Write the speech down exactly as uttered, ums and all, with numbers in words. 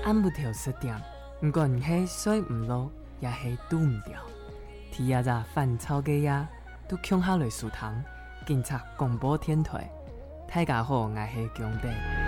按不条失点，不管是水唔落，也是拄唔掉。天也在翻草嘅呀，都恐下来树塘，警察广播天台，大家好，我是强弟。